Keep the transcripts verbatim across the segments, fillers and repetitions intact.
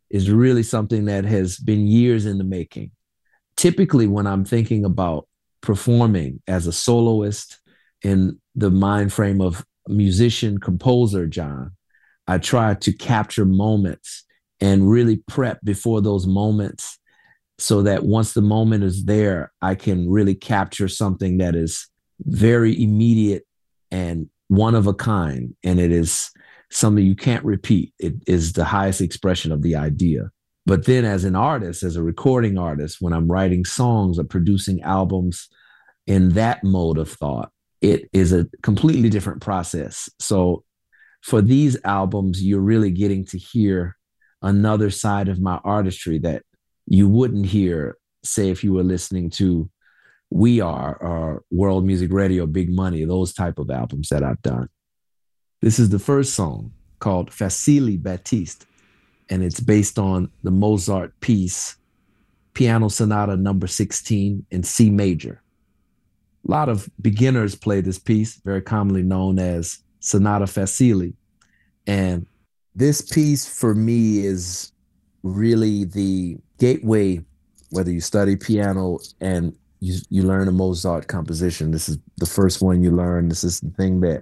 is really something that has been years in the making. Typically, when I'm thinking about performing as a soloist in the mind frame of musician, composer, John, I try to capture moments and really prep before those moments so that once the moment is there, I can really capture something that is very immediate and one of a kind. And it is something you can't repeat. It is the highest expression of the idea. But then, as an artist, as a recording artist, when I'm writing songs or producing albums in that mode of thought, it is a completely different process. So, for these albums, you're really getting to hear another side of my artistry that you wouldn't hear, say, if you were listening to We Are or World Music Radio, Big Money, those type of albums that I've done. This is the first song called Facili Batiste, and it's based on the Mozart piece, Piano Sonata number sixteen in C major. A lot of beginners play this piece, very commonly known as Sonata Facile. And this piece for me is really the gateway, whether you study piano and you, you learn a Mozart composition. This is the first one you learn. This is the thing that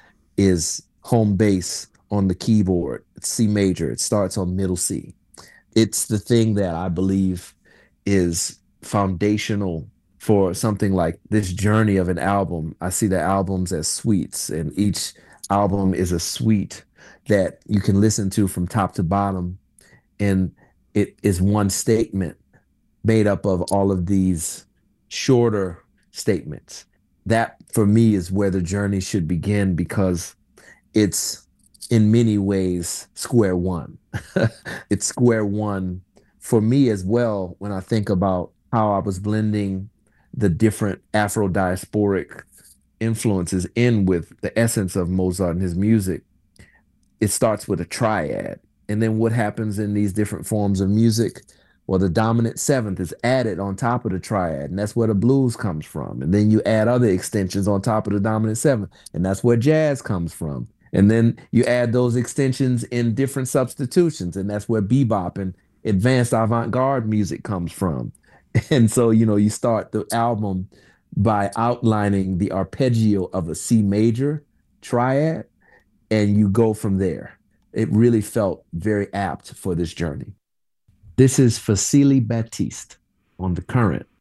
is home base on the keyboard. It's C major. It starts on middle C. It's the thing that I believe is foundational for something like this journey of an album. I see the albums as suites, and each album is a suite that you can listen to from top to bottom. And it is one statement made up of all of these shorter statements. That for me is where the journey should begin because it's in many ways square one. It's square one for me as well when I think about how I was blending the different Afro diasporic influences in with the essence of Mozart and his music. It starts with a triad. And then what happens in these different forms of music? Well, the dominant seventh is added on top of the triad, and that's where the blues comes from. And then you add other extensions on top of the dominant seventh, and that's where jazz comes from. And then you add those extensions in different substitutions, and that's where bebop and advanced avant-garde music comes from. And so, you know, you start the album by outlining the arpeggio of a C major triad, and you go from there. It really felt very apt for this journey. This is Facili Batiste on The Current